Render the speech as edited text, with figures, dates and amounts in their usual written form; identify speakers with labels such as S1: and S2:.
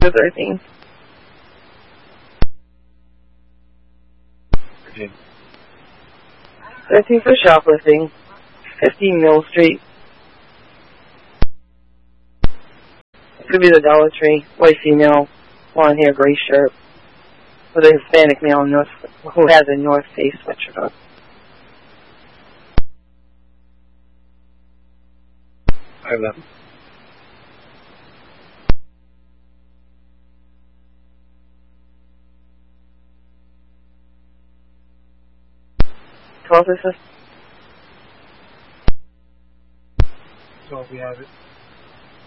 S1: 13.
S2: Virginia.
S1: 13 for shoplifting. 15 Mill Street. Could be the Dollar Tree. White female, blonde hair, gray shirt. With a Hispanic male who has a North Face sweatshirt on.
S2: I have that.
S1: Call this.
S2: So we have it.